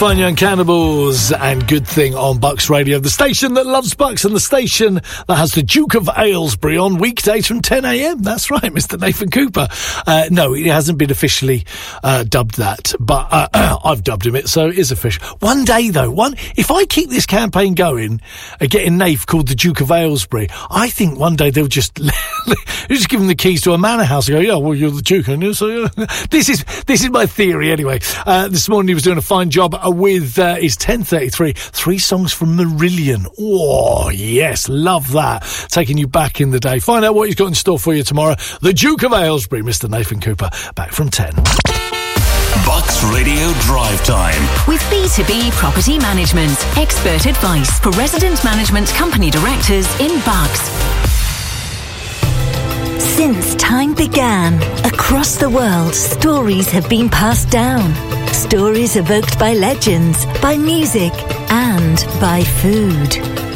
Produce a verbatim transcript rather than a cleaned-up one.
Fine Young Cannibals and Good Thing on Bucks Radio, the station that loves Bucks and the station that has the Duke of Aylesbury on weekdays from ten a.m. That's right, Mister Nathan Cooper. Uh, no, it hasn't been officially uh, dubbed that, but uh, uh, I've dubbed him it, so it is official. One day, though, one if I keep this campaign going, uh, getting Nath called the Duke of Aylesbury, I think one day they'll just they'll just give him the keys to a manor house and go, yeah, well, you're the Duke, aren't you? So, yeah. This is this is my theory, anyway. Uh, this morning he was doing a fine job with uh, his ten thirty-three, three songs from Marillion. Oh, yes, love that. Taking you back in the day. Find out what he's got in store for you tomorrow. The Duke of Aylesbury, Mister Nathan Cooper, back from ten. Bucks Radio Drive Time. With B two B Property Management. Expert advice for resident management company directors in Bucks. Since time began, across the world, stories have been passed down. Stories evoked by legends, by music, and by food.